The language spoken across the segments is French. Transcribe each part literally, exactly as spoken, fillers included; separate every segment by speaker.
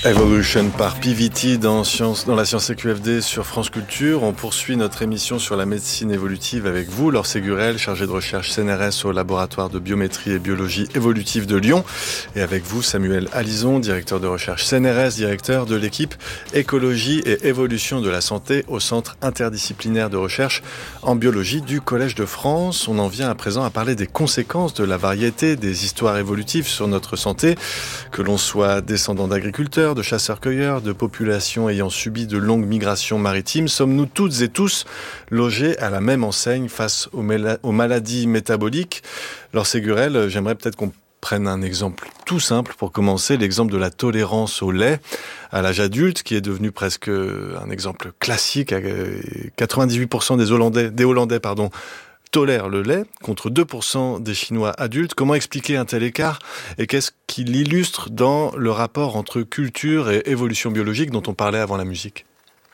Speaker 1: Evolution par P V T dans, science, dans la science C Q F D sur France Culture. On poursuit notre émission sur la médecine évolutive avec vous, Laure Ségurel, chargée de recherche C N R S au laboratoire de biométrie et biologie évolutive de Lyon. Et avec vous, Samuel Alizon, directeur de recherche C N R S, directeur de l'équipe écologie et évolution de la santé au centre interdisciplinaire de recherche en biologie du Collège de France. On en vient à présent à parler des conséquences de la variété des histoires évolutives sur notre santé, que l'on soit descendant d'agriculteurs, de chasseurs-cueilleurs, de populations ayant subi de longues migrations maritimes. Sommes-nous toutes et tous logés à la même enseigne face aux, méla- aux maladies métaboliques? Laure Ségurel, j'aimerais peut-être qu'on prenne un exemple tout simple pour commencer, l'exemple de la tolérance au lait à l'âge adulte, qui est devenu presque un exemple classique. quatre-vingt-dix-huit pour cent des Hollandais, des Hollandais pardon, tolèrent le lait, contre deux pour cent des Chinois adultes. Comment expliquer un tel écart et qu'est-ce qui l'illustre dans le rapport entre culture et évolution biologique dont on parlait avant la musique?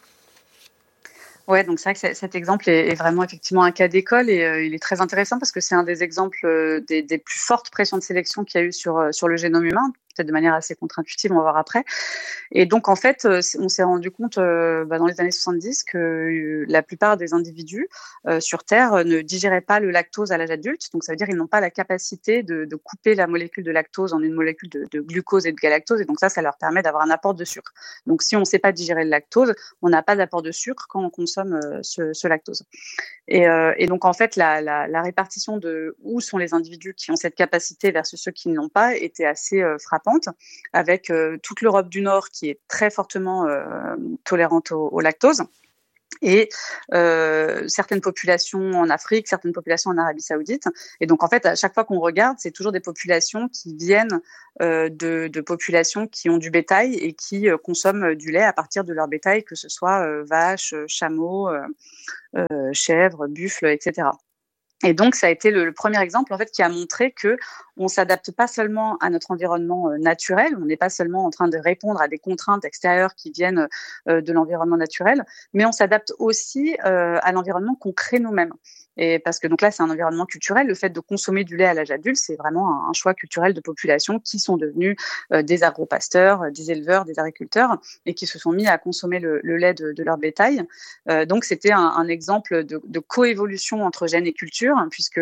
Speaker 2: Ouais, donc c'est vrai que cet exemple est, est vraiment effectivement un cas d'école et euh, il est très intéressant parce que c'est un des exemples euh, des, des plus fortes pressions de sélection qu'il y a eu sur, euh, sur le génome humain, peut-être de manière assez contre-intuitive, on va voir après. Et donc en fait, euh, on s'est rendu compte euh, bah, dans les années soixante-dix que euh, la plupart des individus euh, sur Terre euh, ne digéraient pas le lactose à l'âge adulte. Donc ça veut dire qu'ils n'ont pas la capacité de, de couper la molécule de lactose en une molécule de, de glucose et de galactose. Et donc ça, ça leur permet d'avoir un apport de sucre. Donc si on ne sait pas digérer le lactose, on n'a pas d'apport de sucre quand on consomme euh, ce, ce lactose. Et, euh, et donc en fait, la, la, la répartition de où sont les individus qui ont cette capacité versus ceux qui ne l'ont pas était assez euh, frappante, avec euh, toute l'Europe du Nord qui est très fortement euh, tolérante au, au lactose. Et euh, certaines populations en Afrique, certaines populations en Arabie Saoudite. Et donc, en fait, à chaque fois qu'on regarde, c'est toujours des populations qui viennent euh, de, de populations qui ont du bétail et qui euh, consomment du lait à partir de leur bétail, que ce soit euh, vaches, chameaux, euh, euh, chèvres, buffles, et cetera. Et donc, ça a été le, le premier exemple en fait qui a montré que on s'adapte pas seulement à notre environnement euh, naturel, on n'est pas seulement en train de répondre à des contraintes extérieures qui viennent euh, de l'environnement naturel, mais on s'adapte aussi euh, à l'environnement qu'on crée nous-mêmes. Et parce que donc là, c'est un environnement culturel. Le fait de consommer du lait à l'âge adulte, c'est vraiment un, un choix culturel de populations qui sont devenus euh, des agropasteurs, euh, des éleveurs, des agriculteurs, et qui se sont mis à consommer le, le lait de, de leur bétail. Euh, donc, c'était un, un exemple de, de coévolution entre gènes et culture, puisque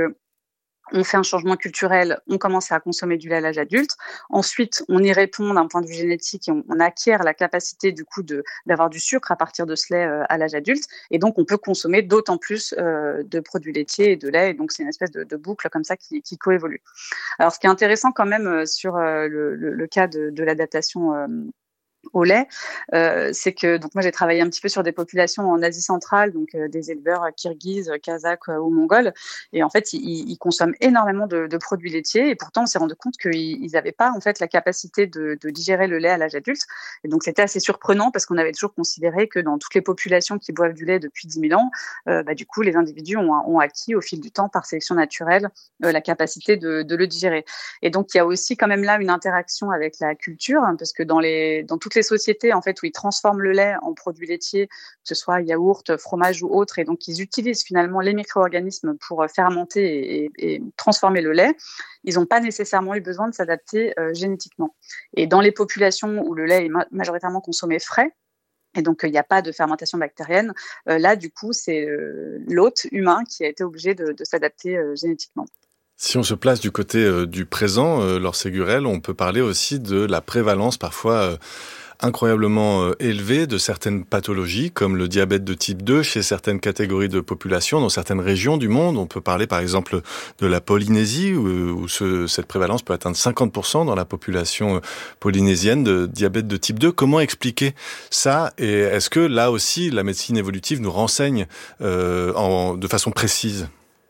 Speaker 2: on fait un changement culturel, on commence à consommer du lait à l'âge adulte. Ensuite, on y répond d'un point de vue génétique et on, on acquiert la capacité du coup de, d'avoir du sucre à partir de ce lait euh, à l'âge adulte. Et donc, on peut consommer d'autant plus euh, de produits laitiers et de lait. Et donc, c'est une espèce de, de boucle comme ça qui, qui coévolue. Alors, ce qui est intéressant quand même euh, sur euh, le, le, le cas de, de l'adaptation euh, au lait, euh, c'est que donc moi j'ai travaillé un petit peu sur des populations en Asie centrale, donc euh, des éleveurs kirghizes, kazakhs euh, ou mongols, et en fait ils, ils consomment énormément de, de produits laitiers, et pourtant on s'est rendu compte qu'ils n'avaient pas en fait la capacité de, de digérer le lait à l'âge adulte, et donc c'était assez surprenant parce qu'on avait toujours considéré que dans toutes les populations qui boivent du lait depuis dix mille ans, euh, bah, du coup les individus ont, ont acquis au fil du temps par sélection naturelle euh, la capacité de, de le digérer. Et donc il y a aussi quand même là une interaction avec la culture, hein, parce que dans les dans toutes les sociétés en fait où ils transforment le lait en produits laitiers, que ce soit yaourt, fromage ou autre, et donc ils utilisent finalement les micro-organismes pour fermenter et, et, et transformer le lait, ils n'ont pas nécessairement eu besoin de s'adapter euh, génétiquement. Et dans les populations où le lait est ma- majoritairement consommé frais, et donc il n'y a pas de fermentation bactérienne, euh, là du coup c'est euh, l'hôte humain qui a été obligé de, de s'adapter euh, génétiquement.
Speaker 1: Si on se place du côté euh, du présent, euh, Laure Ségurel, on peut parler aussi de la prévalence parfois euh, incroyablement euh, élevée de certaines pathologies, comme le diabète de type deux chez certaines catégories de population, dans certaines régions du monde. On peut parler par exemple de la Polynésie, où, où ce, cette prévalence peut atteindre cinquante pour cent dans la population polynésienne de diabète de type deux. Comment expliquer ça? Et est-ce que là aussi, la médecine évolutive nous renseigne euh, en, de façon précise?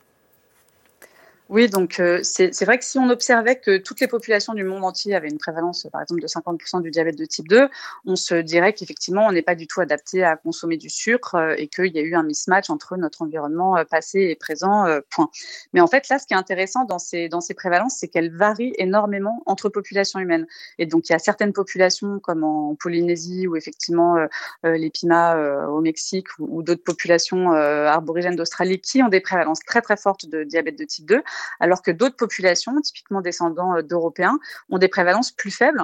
Speaker 2: Oui, donc euh, c'est, c'est vrai que si on observait que toutes les populations du monde entier avaient une prévalence, par exemple, de cinquante pour cent du diabète de type deux, on se dirait qu'effectivement, on n'est pas du tout adapté à consommer du sucre euh, et qu'il y a eu un mismatch entre notre environnement euh, passé et présent, euh, point. Mais en fait, là, ce qui est intéressant dans ces, dans ces prévalences, c'est qu'elles varient énormément entre populations humaines. Et donc, il y a certaines populations, comme en Polynésie, ou effectivement euh, euh, les Pimas euh, au Mexique, ou, ou d'autres populations euh, arborigènes d'Australie, qui ont des prévalences très, très fortes de diabète de type deux, alors que d'autres populations, typiquement descendants d'Européens, ont des prévalences plus faibles.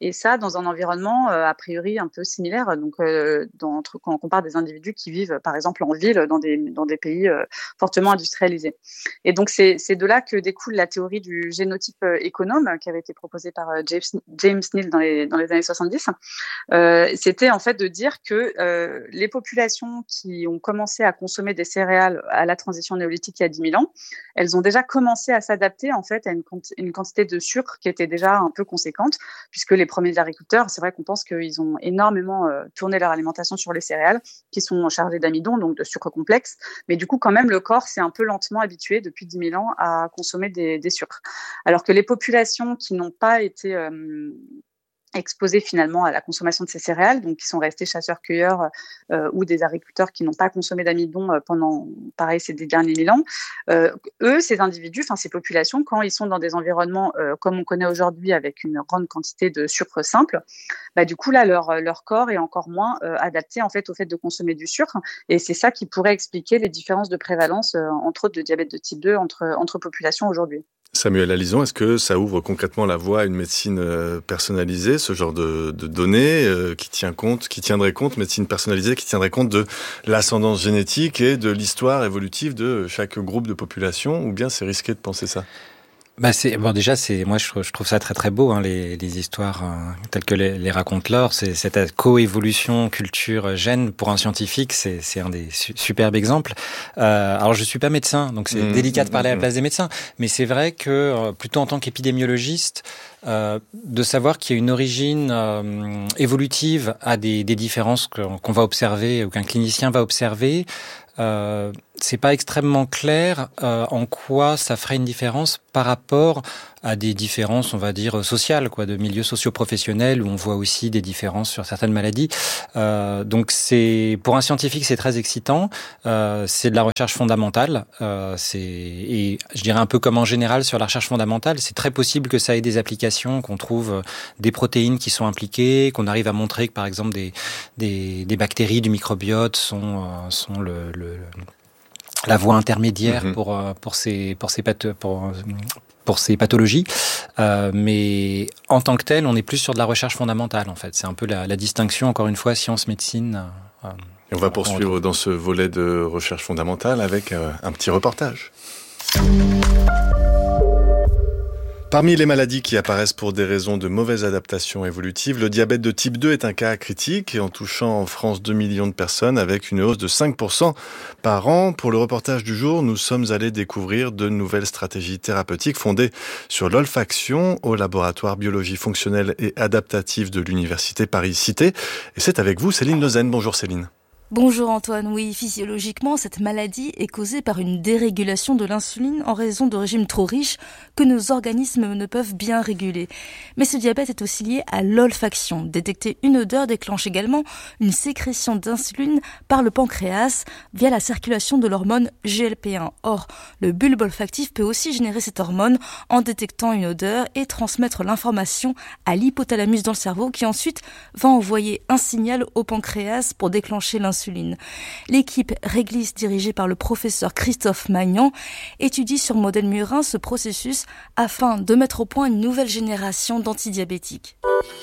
Speaker 2: et ça dans un environnement euh, a priori un peu similaire. Donc, euh, dans, entre, quand on compare des individus qui vivent, par exemple, en ville, dans des, dans des pays euh, fortement industrialisés. Et donc, c'est, c'est de là que découle la théorie du génotype euh, économe qui avait été proposée par euh, James, James Neal dans les, dans les années soixante-dix. Euh, c'était en fait de dire que euh, les populations qui ont commencé à consommer des céréales à la transition néolithique il y a dix mille ans, elles ont déjà commencé à s'adapter en fait à une, une quantité de sucre qui était déjà un peu conséquente, puisque les premiers agriculteurs, c'est vrai qu'on pense qu'ils ont énormément euh, tourné leur alimentation sur les céréales, qui sont chargées d'amidon, donc de sucre complexe, mais du coup quand même le corps s'est un peu lentement habitué depuis dix mille ans à consommer des, des sucres. Alors que les populations qui n'ont pas été euh, exposés finalement à la consommation de ces céréales, donc qui sont restés chasseurs-cueilleurs euh, ou des agriculteurs qui n'ont pas consommé d'amidon euh, pendant, pareil, ces derniers mille ans. Euh, eux, ces individus, enfin ces populations, quand ils sont dans des environnements euh, comme on connaît aujourd'hui avec une grande quantité de sucre simple, bah, du coup là, leur, leur corps est encore moins euh, adapté en fait au fait de consommer du sucre, et c'est ça qui pourrait expliquer les différences de prévalence, euh, entre autres de diabète de type deux entre, entre populations aujourd'hui.
Speaker 1: Samuel Alison, est-ce que ça ouvre concrètement la voie à une médecine personnalisée, ce genre de, de données euh, qui tient compte, qui tiendrait compte, médecine personnalisée, qui tiendrait compte de l'ascendance génétique et de l'histoire évolutive de chaque groupe de population, ou bien c'est risqué de penser ça ?
Speaker 3: Bah c'est bon déjà c'est moi je, je trouve ça très très beau hein, les, les histoires euh, telles que les, les raconte Laure, c'est cette coévolution culture gène pour un scientifique, c'est c'est un des su- superbes exemples. Euh, alors je suis pas médecin donc c'est mmh, délicat de parler mmh, à la place des médecins, mais c'est vrai que euh, plutôt en tant qu'épidémiologiste euh, de savoir qu'il y a une origine euh, évolutive à des, des différences qu'on, qu'on va observer ou qu'un clinicien va observer. Euh, c'est pas extrêmement clair euh, en quoi ça ferait une différence par rapport à des différences, on va dire, sociales, quoi, de milieux socio-professionnels où on voit aussi des différences sur certaines maladies. Euh, donc c'est, pour un scientifique, c'est très excitant. Euh, c'est de la recherche fondamentale. Euh, c'est, et je dirais un peu comme en général sur la recherche fondamentale, c'est très possible que ça ait des applications, qu'on trouve des protéines qui sont impliquées, qu'on arrive à montrer que par exemple des des, des bactéries du microbiote sont euh, sont le, le la voie intermédiaire mmh. pour pour ces pour ces path- pour pour ces pathologies, euh, mais en tant que tel, on est plus sur de la recherche fondamentale en fait. C'est un peu la, la distinction encore une fois science-médecine. Euh,
Speaker 1: Et on va poursuivre on dans ce volet de recherche fondamentale avec euh, un petit reportage. Parmi les maladies qui apparaissent pour des raisons de mauvaise adaptation évolutive, le diabète de type deux est un cas critique et en touchant en France deux millions de personnes avec une hausse de cinq pour cent par an. Pour le reportage du jour, nous sommes allés découvrir de nouvelles stratégies thérapeutiques fondées sur l'olfaction au laboratoire biologie fonctionnelle et adaptative de l'Université Paris-Cité. Et c'est avec vous, Céline Lezen. Bonjour Céline.
Speaker 4: Bonjour Antoine, oui, physiologiquement, cette maladie est causée par une dérégulation de l'insuline en raison de régimes trop riches que nos organismes ne peuvent bien réguler. Mais ce diabète est aussi lié à l'olfaction. Détecter une odeur déclenche également une sécrétion d'insuline par le pancréas via la circulation de l'hormone G L P un. Or, le bulbe olfactif peut aussi générer cette hormone en détectant une odeur et transmettre l'information à l'hypothalamus dans le cerveau qui ensuite va envoyer un signal au pancréas pour déclencher l'insuline. L'équipe Réglis, dirigée par le professeur Christophe Magnan, étudie sur modèle murin ce processus afin de mettre au point une nouvelle génération d'antidiabétiques.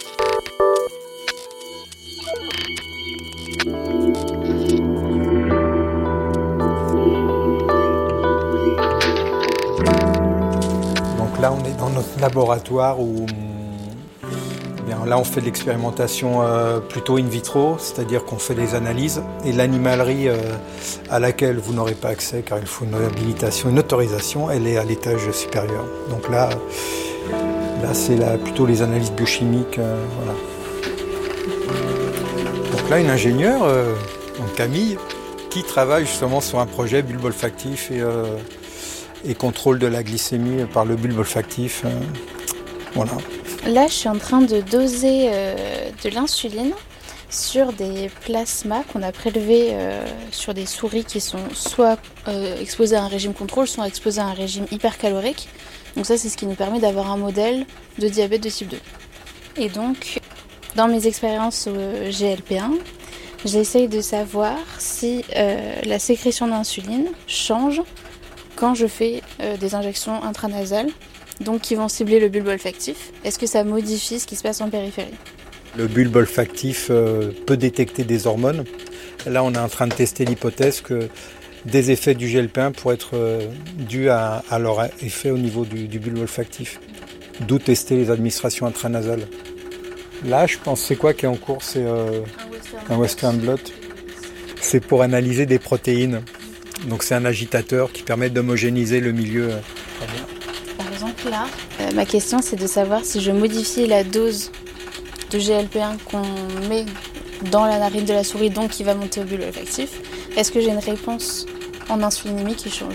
Speaker 5: Donc là, on est dans notre laboratoire où bien, là, on fait de l'expérimentation euh, plutôt in vitro, c'est-à-dire qu'on fait des analyses. Et l'animalerie euh, à laquelle vous n'aurez pas accès, car il faut une habilitation, une autorisation, elle est à l'étage supérieur. Donc là, là c'est là, plutôt les analyses biochimiques. Euh, voilà. Donc là, une ingénieure, euh, donc Camille, qui travaille justement sur un projet bulbe olfactif et, euh, et contrôle de la glycémie par le bulbe olfactif. Euh, voilà.
Speaker 6: Là, je suis en train de doser euh, de l'insuline sur des plasmas qu'on a prélevés euh, sur des souris qui sont soit euh, exposées à un régime contrôle, soit exposées à un régime hypercalorique. Donc ça, c'est ce qui nous permet d'avoir un modèle de diabète de type deux. Et donc, dans mes expériences au G L P un, j'essaye de savoir si euh, la sécrétion d'insuline change quand je fais euh, des injections intranasales donc qui vont cibler le bulbe olfactif. Est-ce que ça modifie ce qui se passe en périphérie ?
Speaker 5: Le bulbe olfactif euh, peut détecter des hormones. Là, on est en train de tester l'hypothèse que des effets du G L P un pourraient être euh, dus à, à leur effet au niveau du, du bulbe olfactif. D'où tester les administrations intranasales. Là, je pense, c'est quoi qui est en cours ? C'est euh, un Western blot. C'est pour analyser des protéines. Donc c'est un agitateur qui permet d'homogénéiser le milieu.
Speaker 6: Par exemple là, euh, ma question c'est de savoir si je modifie la dose de G L P un qu'on met dans la narine de la souris, donc qui va monter au bulbe olfactif, est-ce que j'ai une réponse en insulinémie qui change ?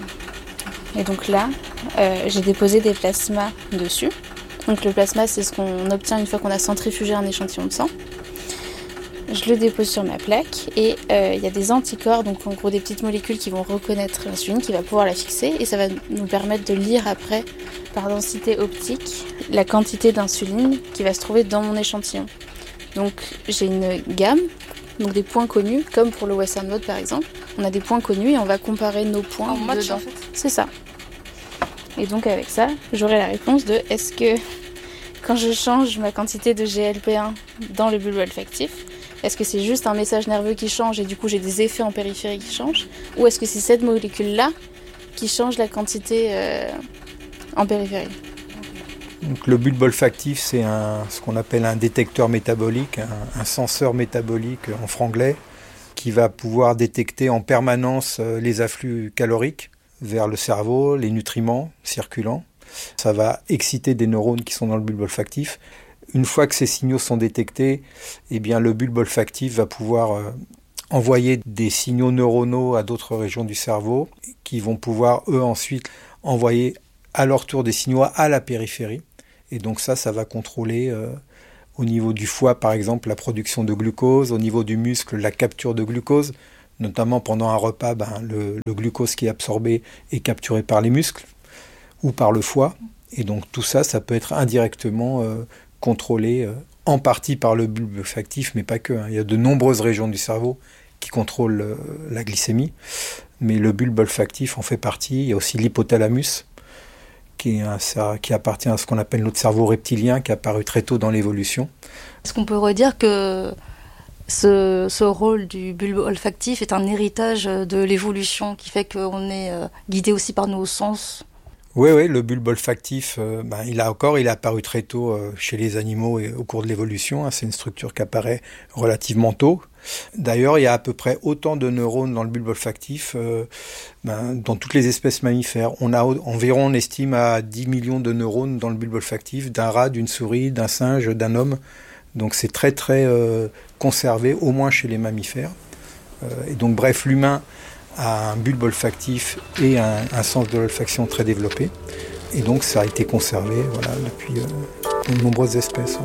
Speaker 6: Et donc là, euh, j'ai déposé des plasmas dessus. Donc le plasma, c'est ce qu'on obtient une fois qu'on a centrifugé un échantillon de sang. Je le dépose sur ma plaque et il euh, y a des anticorps, donc en gros des petites molécules qui vont reconnaître l'insuline, qui va pouvoir la fixer et ça va nous permettre de lire après, par densité optique, la quantité d'insuline qui va se trouver dans mon échantillon. Donc j'ai une gamme, donc des points connus, comme pour le Western blot par exemple. On a des points connus et on va comparer nos points
Speaker 4: en match
Speaker 6: dedans.
Speaker 4: en fait.
Speaker 6: C'est ça. Et donc avec ça, j'aurai la réponse de est-ce que quand je change ma quantité de G L P un dans le bulbe olfactif, est-ce que c'est juste un message nerveux qui change et du coup j'ai des effets en périphérie qui changent ? Ou est-ce que c'est cette molécule-là qui change la quantité euh, en périphérie ?
Speaker 5: Donc, le bulbe olfactif, c'est un, ce qu'on appelle un détecteur métabolique, un, un senseur métabolique en franglais, qui va pouvoir détecter en permanence les afflux caloriques vers le cerveau, les nutriments circulants. Ça va exciter des neurones qui sont dans le bulbe olfactif. Une fois que ces signaux sont détectés, eh bien, le bulbe olfactif va pouvoir euh, envoyer des signaux neuronaux à d'autres régions du cerveau qui vont pouvoir, eux, ensuite envoyer à leur tour des signaux à la périphérie. Et donc ça, ça va contrôler euh, au niveau du foie, par exemple, la production de glucose, au niveau du muscle, la capture de glucose, notamment pendant un repas, ben, le, le glucose qui est absorbé est capturé par les muscles ou par le foie. Et donc tout ça, ça peut être indirectement euh, contrôlé euh, en partie par le bulbe olfactif, mais pas que. Hein. Il y a de nombreuses régions du cerveau qui contrôlent euh, la glycémie, mais le bulbe olfactif en fait partie. Il y a aussi l'hypothalamus, qui, est un, qui appartient à ce qu'on appelle notre cerveau reptilien, qui est apparu très tôt dans l'évolution.
Speaker 4: Est-ce qu'on peut redire que ce, ce rôle du bulbe olfactif est un héritage de l'évolution qui fait qu'on est euh, guidé aussi par nos sens ?
Speaker 5: Oui, oui, le bulbe olfactif, euh, ben, il a encore, il est apparu très tôt euh, chez les animaux et au cours de l'évolution. Hein, c'est une structure qui apparaît relativement tôt. D'ailleurs, il y a à peu près autant de neurones dans le bulbe olfactif euh, ben, dans toutes les espèces mammifères. On a environ, on estime, à dix millions de neurones dans le bulbe olfactif, d'un rat, d'une souris, d'un singe, d'un homme. Donc c'est très très euh, conservé, au moins chez les mammifères. Euh, et donc bref, l'humain a un bulbe olfactif et un, un sens de l'olfaction très développé. Et donc ça a été conservé voilà, depuis euh, de nombreuses espèces.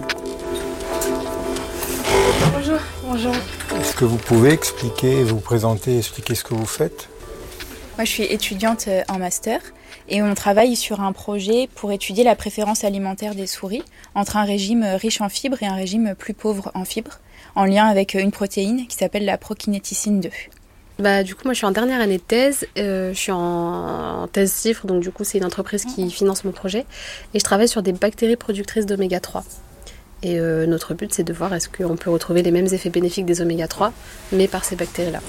Speaker 6: Bonjour. Bonjour.
Speaker 5: Est-ce que vous pouvez expliquer, vous présenter, expliquer ce que vous faites ?
Speaker 7: Moi, je suis étudiante en master et on travaille sur un projet pour étudier la préférence alimentaire des souris entre un régime riche en fibres et un régime plus pauvre en fibres, en lien avec une protéine qui s'appelle la prokinéticine deux.
Speaker 8: Bah, du coup, moi, je suis en dernière année de thèse. Euh, je suis en, en thèse CIFRE, donc du coup, c'est une entreprise qui finance mon projet. Et je travaille sur des bactéries productrices d'oméga trois. Et euh, notre but, c'est de voir est-ce qu'on peut retrouver les mêmes effets bénéfiques des oméga trois, mais par ces bactéries-là.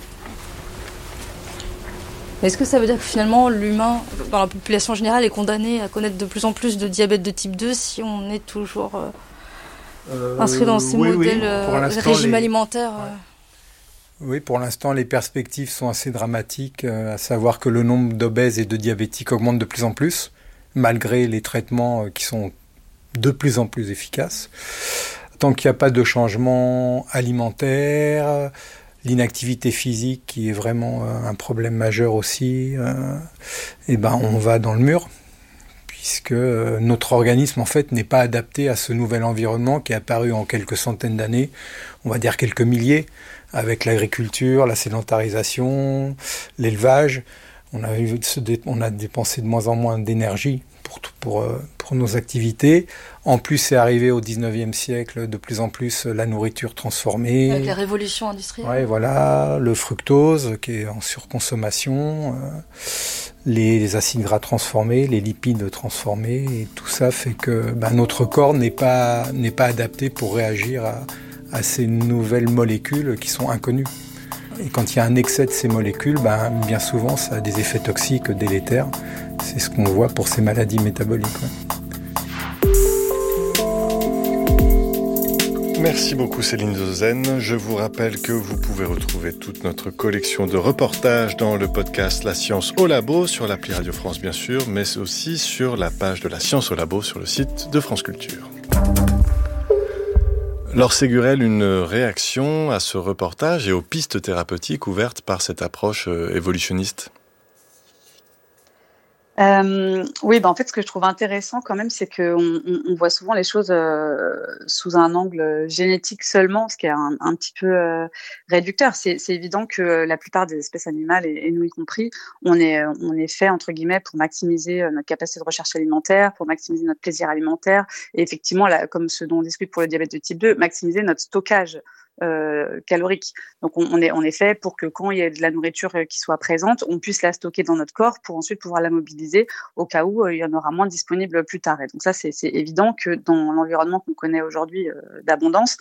Speaker 4: Est-ce que ça veut dire que finalement, l'humain, dans la population générale, est condamné à connaître de plus en plus de diabète de type deux si on est toujours euh, euh, inscrit dans ces
Speaker 5: oui,
Speaker 4: modèles
Speaker 5: oui.
Speaker 4: euh, régime les... alimentaire euh...
Speaker 5: ouais. Oui, pour l'instant, les perspectives sont assez dramatiques, euh, à savoir que le nombre d'obèses et de diabétiques augmente de plus en plus, malgré les traitements euh, qui sont de plus en plus efficaces. Tant qu'il n'y a pas de changement alimentaire, l'inactivité physique qui est vraiment euh, un problème majeur aussi, euh, et ben on va dans le mur, puisque euh, notre organisme en fait n'est pas adapté à ce nouvel environnement qui est apparu en quelques centaines d'années, on va dire quelques milliers, avec l'agriculture, la sédentarisation, l'élevage. On a, eu, on a dépensé de moins en moins d'énergie pour, pour, pour nos activités. En plus, c'est arrivé au dix-neuvième siècle, de plus en plus la nourriture transformée.
Speaker 4: Avec la révolution industrielle.
Speaker 5: Ouais, voilà, le fructose qui est en surconsommation, euh, les, les acides gras transformés, les lipides transformés, et tout ça fait que ben, notre corps n'est pas, n'est pas adapté pour réagir à, à ces nouvelles molécules qui sont inconnues. Et quand il y a un excès de ces molécules, ben, bien souvent, ça a des effets toxiques délétères. C'est ce qu'on voit pour ces maladies métaboliques. Ouais.
Speaker 1: Merci beaucoup Céline Zozen. Je vous rappelle que vous pouvez retrouver toute notre collection de reportages dans le podcast La Science au Labo, sur l'appli Radio France bien sûr, mais aussi sur la page de La Science au Labo sur le site de France Culture. Laure Ségurel, une réaction à ce reportage et aux pistes thérapeutiques ouvertes par cette approche évolutionniste ?
Speaker 2: Euh, oui, bah en fait, ce que je trouve intéressant quand même, c'est qu'on on, on voit souvent les choses euh, sous un angle génétique seulement, ce qui est un, un petit peu euh, réducteur. C'est, c'est évident que la plupart des espèces animales, et, et nous y compris, on est, on est fait, entre guillemets, pour maximiser notre capacité de recherche alimentaire, pour maximiser notre plaisir alimentaire, et effectivement, là, comme ce dont on discute pour le diabète de type deux, maximiser notre stockage Euh, calorique. Donc on, on est on est fait pour que quand il y a de la nourriture qui soit présente, on puisse la stocker dans notre corps pour ensuite pouvoir la mobiliser au cas où euh, il y en aura moins disponible plus tard. Et donc ça c'est, c'est évident que dans l'environnement qu'on connaît aujourd'hui euh, d'abondance,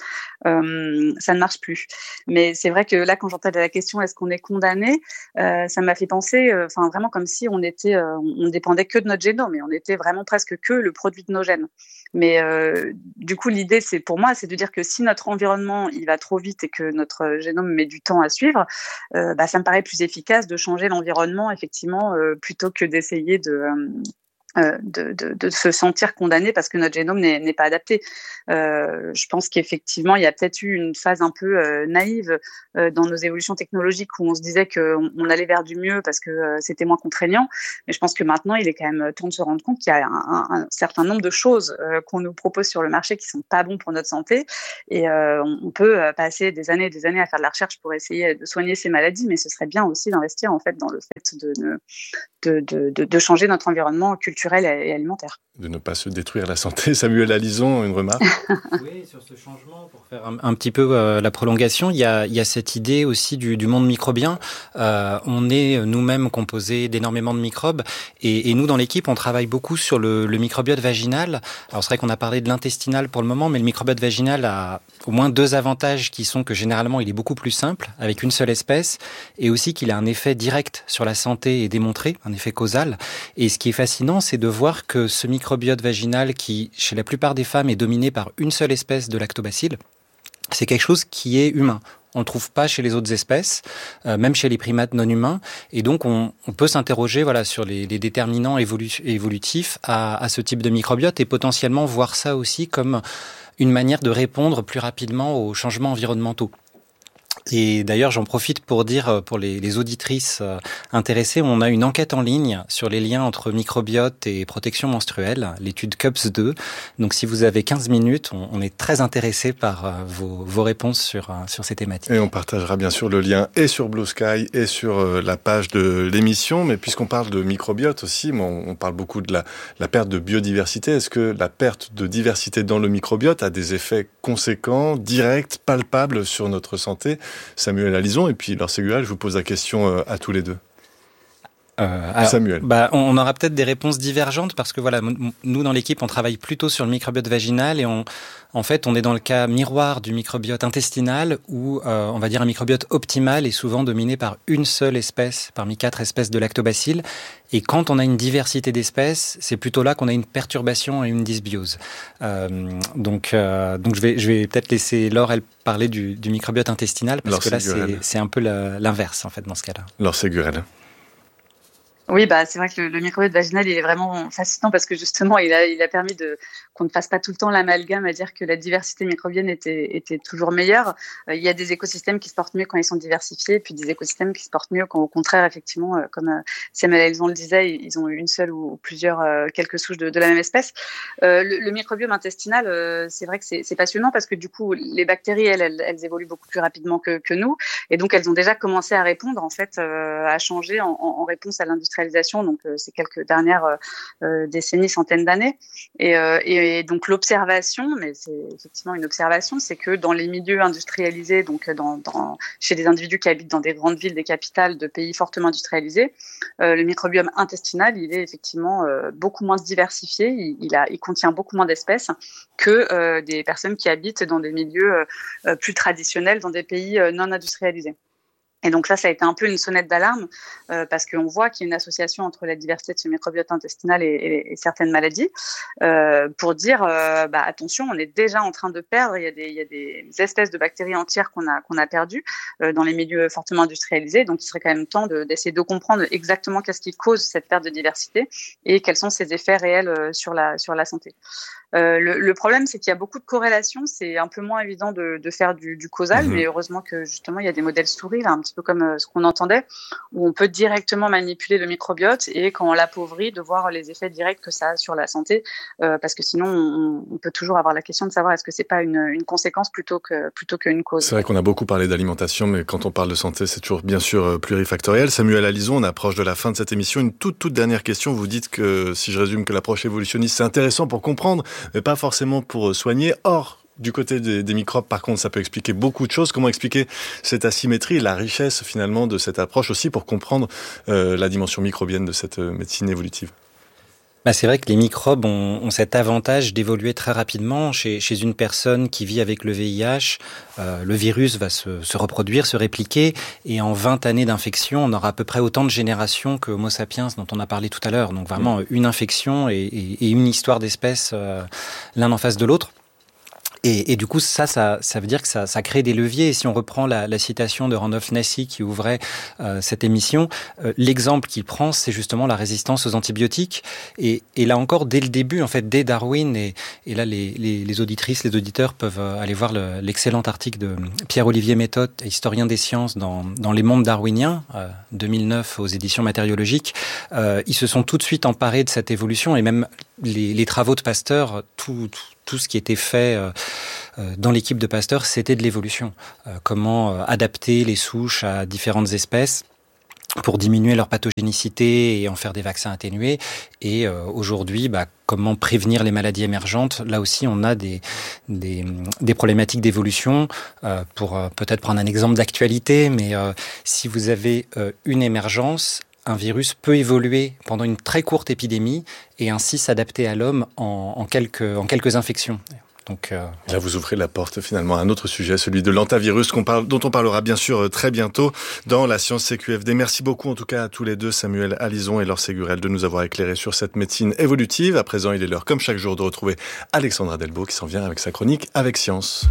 Speaker 2: euh, ça ne marche plus. Mais c'est vrai que là quand j'entends la question est-ce qu'on est condamné, euh, ça m'a fait penser, enfin euh, vraiment comme si on était, euh, on dépendait que de notre génome et on était vraiment presque que le produit de nos gènes. Mais euh, du coup l'idée c'est pour moi c'est de dire que si notre environnement il va trop vite et que notre génome met du temps à suivre, euh, bah, ça me paraît plus efficace de changer l'environnement, effectivement, euh, plutôt que d'essayer de... Euh, Euh, de, de, de se sentir condamné parce que notre génome n'est, n'est pas adapté. Euh, je pense qu'effectivement, il y a peut-être eu une phase un peu euh, naïve euh, dans nos évolutions technologiques où on se disait qu'on on allait vers du mieux parce que euh, c'était moins contraignant. Mais je pense que maintenant, il est quand même temps de se rendre compte qu'il y a un, un, un certain nombre de choses euh, qu'on nous propose sur le marché qui sont pas bons pour notre santé. Et euh, on, on peut passer des années et des années à faire de la recherche pour essayer de soigner ces maladies, mais ce serait bien aussi d'investir en fait dans le fait de, de, de, de, de changer notre environnement culturel et alimentaire.
Speaker 1: De ne pas se détruire la santé. Samuel Alison, une remarque ?
Speaker 3: Oui, sur ce changement, pour faire un, un petit peu euh, la prolongation, il y a, il y a cette idée aussi du, du monde microbien. Euh, on est nous-mêmes composés d'énormément de microbes et, et nous, dans l'équipe, on travaille beaucoup sur le, le microbiote vaginal. Alors, c'est vrai qu'on a parlé de l'intestinal pour le moment, mais le microbiote vaginal a au moins deux avantages qui sont que généralement, il est beaucoup plus simple avec une seule espèce et aussi qu'il a un effet direct sur la santé et démontré, un effet causal. Et ce qui est fascinant, c'est de voir que ce microbiote vaginal qui, chez la plupart des femmes, est dominé par une seule espèce de lactobacille, c'est quelque chose qui est humain. On ne le trouve pas chez les autres espèces, euh, même chez les primates non humains. Et donc, on, on peut s'interroger voilà, sur les, les déterminants évolu- évolutifs à, à ce type de microbiote et potentiellement voir ça aussi comme une manière de répondre plus rapidement aux changements environnementaux. Et d'ailleurs, j'en profite pour dire, pour les, les auditrices intéressées, on a une enquête en ligne sur les liens entre microbiote et protection menstruelle, l'étude C U P S deux. Donc, si vous avez quinze minutes, on, on est très intéressé par vos, vos réponses sur, sur ces thématiques.
Speaker 1: Et on partagera bien sûr le lien et sur Blue Sky et sur la page de l'émission. Mais puisqu'on parle de microbiote aussi, on, on parle beaucoup de la, la perte de biodiversité. Est-ce que la perte de diversité dans le microbiote a des effets conséquents, directs, palpables sur notre santé ? Samuel Alison, et puis Laure Ségurel, je vous pose la question à tous les deux.
Speaker 3: Euh, alors,
Speaker 1: Samuel.
Speaker 3: Bah, on aura peut-être des réponses divergentes parce que voilà, nous dans l'équipe, on travaille plutôt sur le microbiote vaginal et on, en fait, on est dans le cas miroir du microbiote intestinal où euh, on va dire un microbiote optimal est souvent dominé par une seule espèce parmi quatre espèces de lactobacilles. Et quand on a une diversité d'espèces, c'est plutôt là qu'on a une perturbation et une dysbiose. Euh, donc, euh, donc je vais, je vais peut-être laisser Laure elle parler du, du microbiote intestinal parce
Speaker 1: Laure
Speaker 3: que là,
Speaker 1: Ségurel.
Speaker 3: c'est, c'est un peu la, l'inverse en fait dans ce cas-là.
Speaker 1: Laure Ségurel.
Speaker 2: Oui, bah c'est vrai que le, le microbiote vaginal il est vraiment fascinant parce que justement il a il a permis de qu'on ne fasse pas tout le temps l'amalgame à dire que la diversité microbienne était était toujours meilleure. Euh, il y a des écosystèmes qui se portent mieux quand ils sont diversifiés, puis des écosystèmes qui se portent mieux quand au contraire effectivement, euh, comme euh, Samuel Alison le disait, ils ont une seule ou plusieurs euh, quelques souches de, de la même espèce. Euh, le, le microbiome intestinal, euh, c'est vrai que c'est, c'est passionnant parce que du coup les bactéries elles, elles elles évoluent beaucoup plus rapidement que que nous et donc elles ont déjà commencé à répondre en fait euh, à changer en, en réponse à l'industrie industrialisation, donc euh, ces quelques dernières euh, décennies, centaines d'années. Et, euh, et, et donc l'observation, mais c'est effectivement une observation, c'est que dans les milieux industrialisés, donc dans, dans, chez des individus qui habitent dans des grandes villes, des capitales de pays fortement industrialisés, euh, le microbiome intestinal, il est effectivement euh, beaucoup moins diversifié, il, il, a, il contient beaucoup moins d'espèces que euh, des personnes qui habitent dans des milieux euh, plus traditionnels, dans des pays euh, non industrialisés. Et donc là, ça a été un peu une sonnette d'alarme euh, parce qu'on voit qu'il y a une association entre la diversité de ce microbiote intestinal et, et, et certaines maladies euh, pour dire euh, bah, attention, on est déjà en train de perdre. Il y a des, il y a des espèces de bactéries entières qu'on a qu'on a perdues euh, dans les milieux fortement industrialisés. Donc, il serait quand même temps de, d'essayer de comprendre exactement qu'est-ce qui cause cette perte de diversité et quels sont ses effets réels euh, sur la sur la santé. Euh, le, le problème, c'est qu'il y a beaucoup de corrélations. C'est un peu moins évident de, de faire du, du causal, mmh. mais heureusement que justement, il y a des modèles souris, là, un petit peu comme euh, ce qu'on entendait, où on peut directement manipuler le microbiote et quand on l'appauvrit, de voir les effets directs que ça a sur la santé, euh, parce que sinon, on, on peut toujours avoir la question de savoir est-ce que c'est pas une, une conséquence plutôt que plutôt qu'une cause.
Speaker 1: C'est vrai qu'on a beaucoup parlé d'alimentation, mais quand on parle de santé, c'est toujours bien sûr plurifactoriel. Samuel Alizon, on approche de la fin de cette émission. Une toute toute dernière question. Vous dites que, si je résume, que l'approche évolutionniste, c'est intéressant pour comprendre, mais pas forcément pour soigner. Or, du côté des, des microbes, par contre, ça peut expliquer beaucoup de choses. Comment expliquer cette asymétrie et la richesse, finalement, de cette approche aussi pour comprendre euh, la dimension microbienne de cette euh, médecine évolutive?
Speaker 3: Bah c'est vrai que les microbes ont, ont cet avantage d'évoluer très rapidement. Chez, chez une personne qui vit avec le V I H, euh, le virus va se, se reproduire, se répliquer, et en vingt années d'infection, on aura à peu près autant de générations que Homo sapiens dont on a parlé tout à l'heure. Donc vraiment une infection et, et, et une histoire d'espèces euh, l'un en face de l'autre. Et, et du coup, ça, ça, ça veut dire que ça, ça crée des leviers. Et si on reprend la, la citation de Randolph Nassy qui ouvrait euh, cette émission, euh, l'exemple qu'il prend, c'est justement la résistance aux antibiotiques. Et, et là encore, dès le début, en fait, dès Darwin, et, et là, les, les, les auditrices, les auditeurs peuvent aller voir le, l'excellent article de Pierre-Olivier Méthode, historien des sciences, dans, dans Les Mondes darwiniens, euh, deux mille neuf aux éditions matériologiques. Euh, ils se sont tout de suite emparés de cette évolution, et même les, les travaux de Pasteur, tout, tout Tout ce qui était fait euh, dans l'équipe de Pasteur, c'était de l'évolution. Euh, comment euh, adapter les souches à différentes espèces pour diminuer leur pathogénicité et en faire des vaccins atténués. Et euh, aujourd'hui, bah, comment prévenir les maladies émergentes. Là aussi, on a des, des, des problématiques d'évolution. Euh, pour euh, peut-être prendre un exemple d'actualité, mais euh, si vous avez euh, une émergence, un virus peut évoluer pendant une très courte épidémie et ainsi s'adapter à l'homme en, en, quelques, en quelques infections. Donc, euh,
Speaker 1: là, vous ouvrez la porte finalement à un autre sujet, celui de l'antavirus, qu'on parle, dont on parlera bien sûr très bientôt dans la Science C Q F D. Merci beaucoup en tout cas à tous les deux, Samuel Alizon et Laure Ségurel, de nous avoir éclairé sur cette médecine évolutive. À présent, il est l'heure, comme chaque jour, de retrouver Alexandra Delbo qui s'en vient avec sa chronique Avec Science.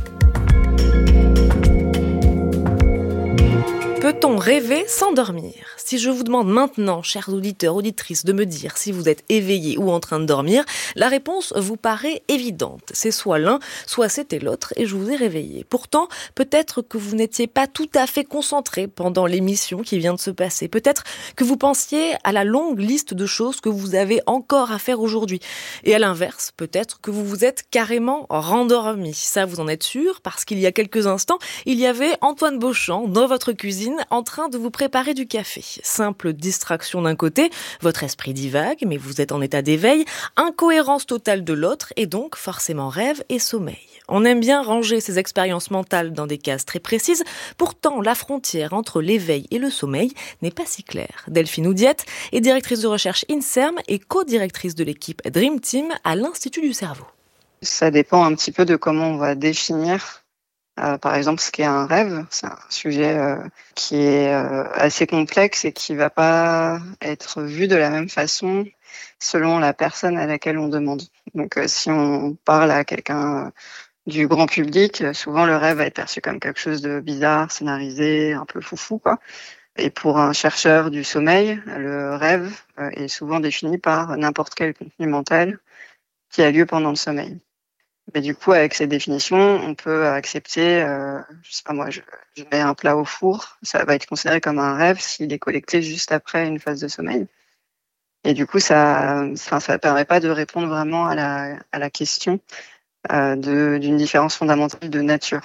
Speaker 9: Peut-on rêver sans dormir ? Si je vous demande maintenant, chers auditeurs, auditrices, de me dire si vous êtes éveillés ou en train de dormir, la réponse vous paraît évidente. C'est soit l'un, soit c'était l'autre, et je vous ai réveillé. Pourtant, peut-être que vous n'étiez pas tout à fait concentré pendant l'émission qui vient de se passer. Peut-être que vous pensiez à la longue liste de choses que vous avez encore à faire aujourd'hui. Et à l'inverse, peut-être que vous vous êtes carrément rendormi. Ça, vous en êtes sûr, parce qu'il y a quelques instants, il y avait Antoine Beauchamp dans votre cuisine en train de vous préparer du café. Simple distraction d'un côté, votre esprit divague, mais vous êtes en état d'éveil, incohérence totale de l'autre, et donc forcément rêve et sommeil. On aime bien ranger ces expériences mentales dans des cases très précises, pourtant la frontière entre l'éveil et le sommeil n'est pas si claire. Delphine Oudiette est directrice de recherche INSERM et co-directrice de l'équipe Dream Team à l'Institut du cerveau.
Speaker 10: Ça dépend un petit peu de comment on va définir Euh, par exemple, ce qu'est un rêve. C'est un sujet euh, qui est euh, assez complexe et qui va pas être vu de la même façon selon la personne à laquelle on demande. Donc, euh, si on parle à quelqu'un euh, du grand public, euh, souvent le rêve va être perçu comme quelque chose de bizarre, scénarisé, un peu foufou, quoi. Et pour un chercheur du sommeil, le rêve euh, est souvent défini par n'importe quel contenu mental qui a lieu pendant le sommeil. Mais du coup, avec ces définitions, on peut accepter, euh, je sais pas moi, je, je mets un plat au four, ça va être considéré comme un rêve s'il est collecté juste après une phase de sommeil. Et du coup, ça, enfin, ça permet pas de répondre vraiment à la, à la question euh, de, d'une différence fondamentale de nature.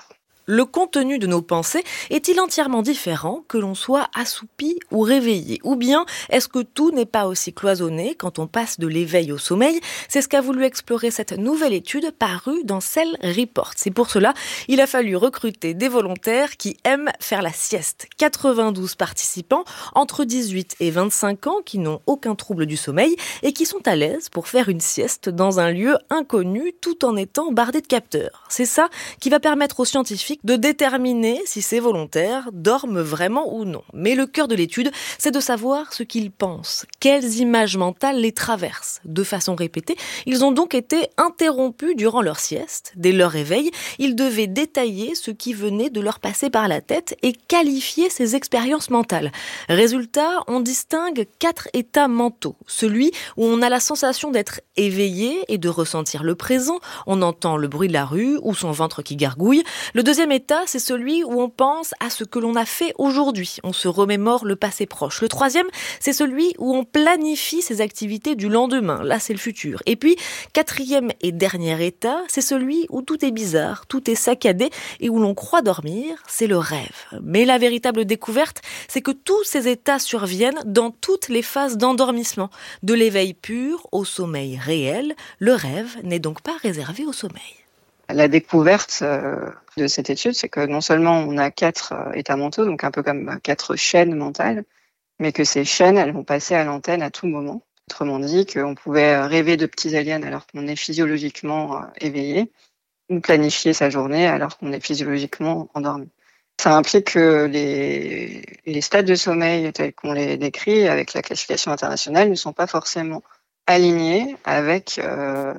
Speaker 9: Le contenu de nos pensées est-il entièrement différent que l'on soit assoupi ou réveillé? Ou bien est-ce que tout n'est pas aussi cloisonné quand on passe de l'éveil au sommeil? C'est ce qu'a voulu explorer cette nouvelle étude parue dans Cell Report. C'est pour cela il a fallu recruter des volontaires qui aiment faire la sieste. quatre-vingt-douze participants entre dix-huit et vingt-cinq ans qui n'ont aucun trouble du sommeil et qui sont à l'aise pour faire une sieste dans un lieu inconnu tout en étant bardé de capteurs. C'est ça qui va permettre aux scientifiques de déterminer si ces volontaires dorment vraiment ou non. Mais le cœur de l'étude, c'est de savoir ce qu'ils pensent, quelles images mentales les traversent. De façon répétée, ils ont donc été interrompus durant leur sieste. Dès leur réveil, ils devaient détailler ce qui venait de leur passer par la tête et qualifier ces expériences mentales. Résultat, on distingue quatre états mentaux. Celui où on a la sensation d'être éveillé et de ressentir le présent, on entend le bruit de la rue ou son ventre qui gargouille. Le deuxième état, c'est celui où on pense à ce que l'on a fait aujourd'hui. On se remémore le passé proche. Le troisième, c'est celui où on planifie ses activités du lendemain. Là, c'est le futur. Et puis, quatrième et dernier état, c'est celui où tout est bizarre, tout est saccadé et où l'on croit dormir, c'est le rêve. Mais la véritable découverte, c'est que tous ces états surviennent dans toutes les phases d'endormissement. De l'éveil pur au sommeil réel, le rêve n'est donc pas réservé au sommeil.
Speaker 10: La découverte de cette étude, c'est que non seulement on a quatre états mentaux, donc un peu comme quatre chaînes mentales, mais que ces chaînes, elles vont passer à l'antenne à tout moment. Autrement dit, qu'on pouvait rêver de petits aliens alors qu'on est physiologiquement éveillé, ou planifier sa journée alors qu'on est physiologiquement endormi. Ça implique que les, les stades de sommeil tels qu'on les décrit avec la classification internationale ne sont pas forcément alignés avec euh,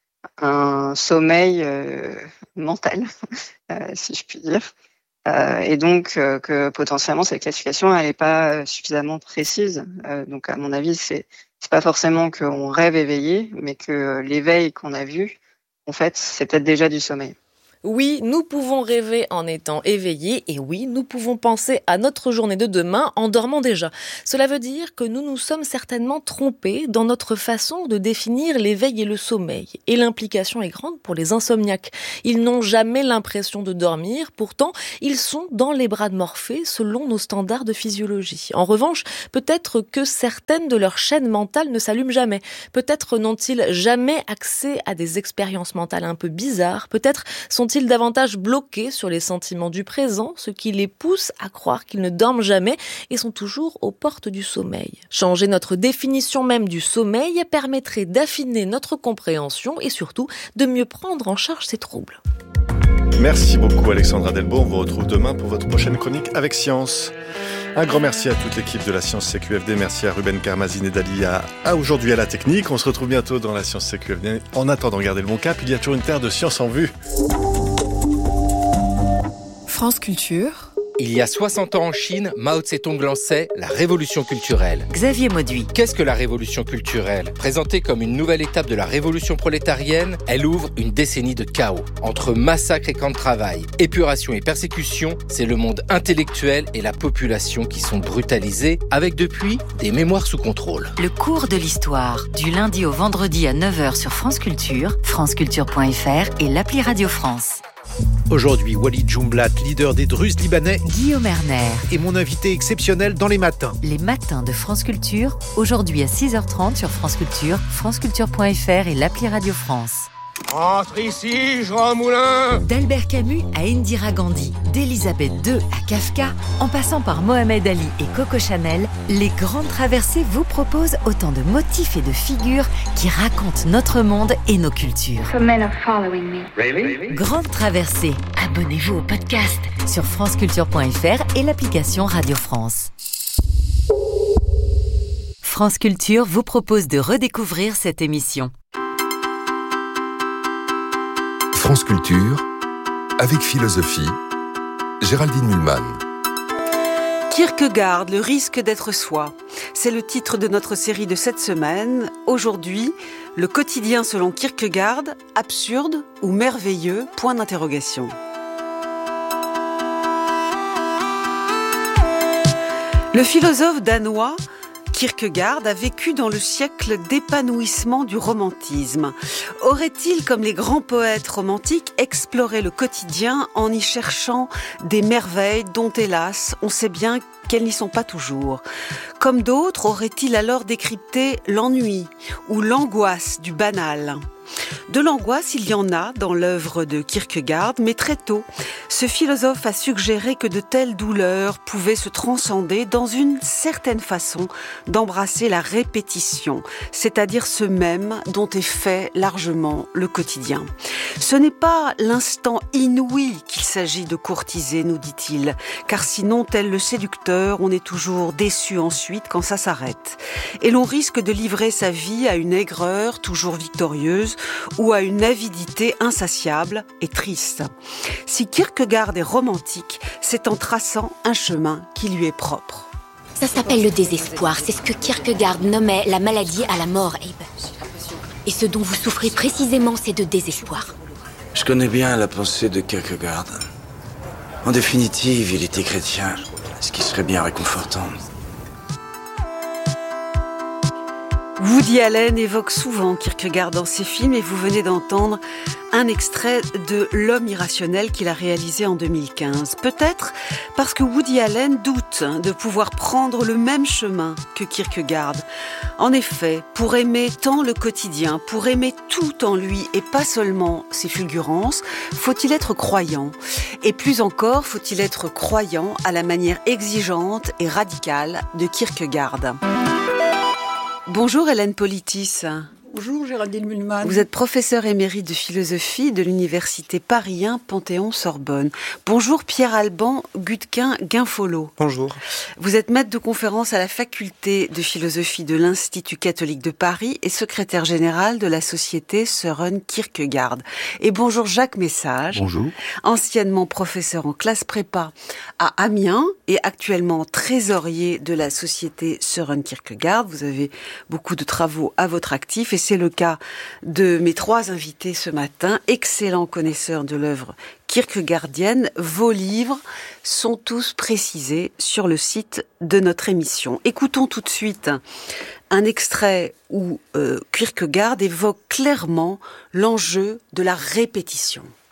Speaker 10: un sommeil euh, mental, euh, si je puis dire. Euh, et donc euh, que potentiellement cette classification elle n'est pas suffisamment précise. Euh, donc à mon avis, c'est c'est pas forcément qu'on rêve éveillé, mais que l'éveil qu'on a vu, en fait, c'est peut-être déjà du sommeil.
Speaker 9: Oui, nous pouvons rêver en étant éveillés et oui, nous pouvons penser à notre journée de demain en dormant déjà. Cela veut dire que nous nous sommes certainement trompés dans notre façon de définir l'éveil et le sommeil. Et l'implication est grande pour les insomniaques. Ils n'ont jamais l'impression de dormir, pourtant ils sont dans les bras de Morphée selon nos standards de physiologie. En revanche, peut-être que certaines de leurs chaînes mentales ne s'allument jamais. Peut-être n'ont-ils jamais accès à des expériences mentales un peu bizarres. Peut-être sont-ils davantage bloqués sur les sentiments du présent, ce qui les pousse à croire qu'ils ne dorment jamais et sont toujours aux portes du sommeil. Changer notre définition même du sommeil permettrait d'affiner notre compréhension et surtout de mieux prendre en charge ces troubles.
Speaker 1: Merci beaucoup Alexandra Delbo, on vous retrouve demain pour votre prochaine chronique avec Science. Un grand merci à toute l'équipe de la Science C Q F D, merci à Ruben Karmazine et Dali à, à aujourd'hui à la technique. On se retrouve bientôt dans la Science C Q F D. En attendant, gardez le bon cap, il y a toujours une terre de science en vue.
Speaker 11: France Culture.
Speaker 12: Il y a soixante ans en Chine, Mao Tse-tung lançait la révolution culturelle.
Speaker 11: Xavier Mauduit.
Speaker 12: Qu'est-ce que la révolution culturelle ? Présentée comme une nouvelle étape de la révolution prolétarienne, elle ouvre une décennie de chaos. Entre massacres et camps de travail, épuration et persécution, c'est le monde intellectuel et la population qui sont brutalisés, avec depuis des mémoires sous contrôle.
Speaker 11: Le cours de l'histoire, du lundi au vendredi à neuf heures sur France Culture, franceculture point f r et l'appli Radio France.
Speaker 13: Aujourd'hui, Walid Jumblat, leader des Druzes libanais,
Speaker 11: Guillaume Erner
Speaker 13: est mon invité exceptionnel dans les matins.
Speaker 11: Les matins de France Culture, aujourd'hui à six heures trente sur France Culture, franceculture point f r et l'appli Radio France.
Speaker 14: Entre ici, Jean Moulin.
Speaker 11: D'Albert Camus à Indira Gandhi, d'Elisabeth deux à Kafka, en passant par Mohamed Ali et Coco Chanel, les grandes traversées vous proposent autant de motifs et de figures qui racontent notre monde et nos cultures.
Speaker 14: Really?
Speaker 11: Grande traversée, abonnez-vous au podcast sur franceculture point f r et l'application Radio France. France Culture vous propose de redécouvrir cette émission.
Speaker 15: France Culture, avec philosophie, Géraldine Mühlmann.
Speaker 16: Kierkegaard, le risque d'être soi. C'est le titre de notre série de cette semaine. Aujourd'hui, le quotidien selon Kierkegaard, absurde ou merveilleux, point d'interrogation. Le philosophe danois Kierkegaard a vécu dans le siècle d'épanouissement du romantisme. Aurait-il, comme les grands poètes romantiques, exploré le quotidien en y cherchant des merveilles dont, hélas, on sait bien qu'elles n'y sont pas toujours? Comme d'autres, aurait-il alors décrypté l'ennui ou l'angoisse du banal? De l'angoisse, il y en a dans l'œuvre de Kierkegaard, mais très tôt, ce philosophe a suggéré que de telles douleurs pouvaient se transcender dans une certaine façon d'embrasser la répétition, c'est-à-dire ce même dont est fait largement le quotidien. Ce n'est pas l'instant inouï qu'il s'agit de courtiser, nous dit-il, car sinon, tel le séducteur, on est toujours déçu ensuite quand ça s'arrête. Et l'on risque de livrer sa vie à une aigreur toujours victorieuse, ou à une avidité insatiable et triste. Si Kierkegaard est romantique, c'est en traçant un chemin qui lui est propre.
Speaker 17: Ça s'appelle le désespoir, c'est ce que Kierkegaard nommait la maladie à la mort, Abe. Et ce dont vous souffrez précisément, c'est de désespoir.
Speaker 18: Je connais bien la pensée de Kierkegaard. En définitive, il était chrétien, ce qui serait bien réconfortant.
Speaker 16: Woody Allen évoque souvent Kierkegaard dans ses films et vous venez d'entendre un extrait de L'homme irrationnel qu'il a réalisé en deux mille quinze. Peut-être parce que Woody Allen doute de pouvoir prendre le même chemin que Kierkegaard. En effet, pour aimer tant le quotidien, pour aimer tout en lui et pas seulement ses fulgurances, faut-il être croyant. Et plus encore, faut-il être croyant à la manière exigeante et radicale de Kierkegaard. Bonjour Hélène Politis.
Speaker 19: Bonjour Géraldine Mühlmann.
Speaker 16: Vous êtes professeure émérite de philosophie de l'université Paris un Panthéon-Sorbonne. Bonjour Pierre-Alban Gutquin-Guinfolot.
Speaker 20: Bonjour.
Speaker 16: Vous êtes maître de conférence à la faculté de philosophie de l'Institut catholique de Paris et secrétaire général de la société Søren Kierkegaard. Et bonjour Jacques Message.
Speaker 20: Bonjour.
Speaker 16: Anciennement professeur en classe prépa à Amiens et actuellement trésorier de la société Søren Kierkegaard. Vous avez beaucoup de travaux à votre actif et c'est le cas de mes trois invités ce matin, excellents connaisseurs de l'œuvre kierkegaardienne. Vos livres sont tous précisés sur le site de notre émission. Écoutons tout de suite un extrait où euh, Kierkegaard évoque clairement l'enjeu de la répétition.